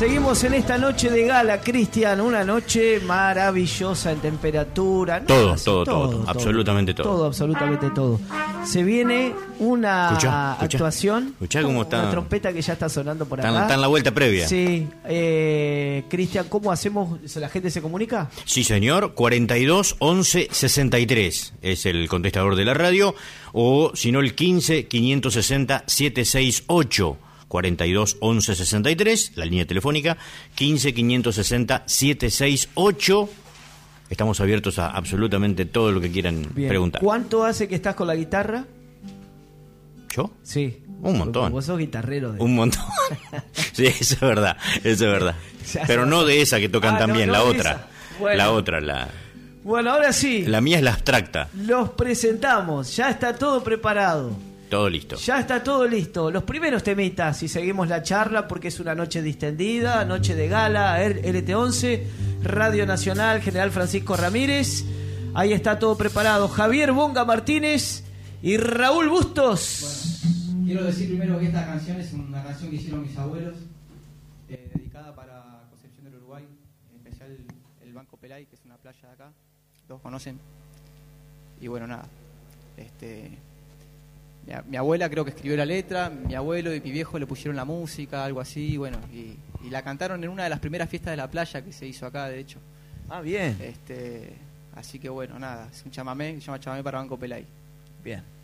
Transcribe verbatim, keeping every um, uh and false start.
Seguimos en esta noche de gala, Cristian, una noche maravillosa en temperatura. No, todo, así, todo, todo, todo, todo, absolutamente todo. Todo, absolutamente todo. Se viene una Escuchá, escuchá, actuación. escuchá cómo está. Una trompeta que ya está sonando por acá. Está, está en la vuelta previa. Sí. Eh, Cristian, ¿cómo hacemos? ¿La gente se comunica? Sí, señor. cuarenta y dos, once, sesenta y tres es el contestador de la radio. O, si no, el quince, quinientos sesenta, setecientos sesenta y ocho. cuarenta y dos, once, sesenta y tres, la línea telefónica, quince, quinientos sesenta, setecientos sesenta y ocho. Estamos abiertos a absolutamente todo lo que quieran Bien. preguntar. ¿Cuánto hace que estás con la guitarra? ¿Yo? Sí. Un montón. Vos sos guitarrero. De... Un montón. Sí, eso es verdad, eso es verdad. Pero no de esa que tocan ah, también, no, no la de otra. esa. Bueno. La otra, la... Bueno, ahora sí. La mía es la abstracta. Los presentamos. Ya está todo preparado. Todo listo. Ya está todo listo. Los primeros temitas y seguimos la charla porque es una noche distendida, noche de gala, L T once, Radio Nacional, General Francisco Ramírez. Ahí está todo preparado. Javier Bonga Martínez y Raúl Bustos. Bueno, quiero decir primero que esta canción es una canción que hicieron mis abuelos, eh, dedicada para Concepción del Uruguay, en especial el Banco Pelay, que es una playa de acá, todos conocen. Y bueno, nada, este... Mi, mi abuela creo que escribió la letra, mi abuelo y mi viejo le pusieron la música, algo así, bueno, y, y la cantaron en una de las primeras fiestas de la playa que se hizo acá, de hecho. Ah, bien. Este, así que bueno, nada, es un chamamé, se llama Chamamé para Banco Pelay. Bien.